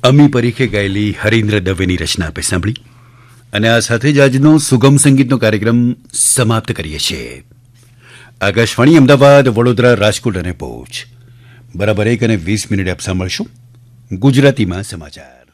અમી પરીખે ગાયેલી હરીન્દ્ર દવેની રચના આપે સાંભળી અને આ સાથે જ આજનો સુગમ સંગીતનો કાર્યક્રમ સમાપ્ત કરીએ છીએ. આકાશવાણી અમદાવાદ, વડોદરા, રાજકોટ અને ભુજ. બરાબર 1:20 આપ સાંભળશું ગુજરાતીમાં સમાચાર.